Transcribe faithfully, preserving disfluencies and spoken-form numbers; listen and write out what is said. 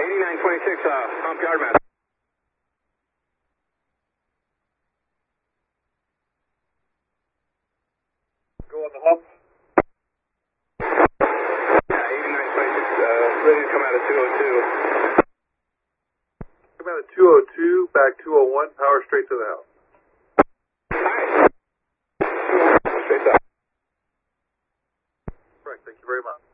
eighty-nine twenty-six, uh, hump yard master. Go on the hump. Yeah, eighty-nine twenty-six, uh, ready to come out of two oh two. Come out of two oh two, back two oh one, power straight to the house. Hi. Straight up. Right, thank you very much.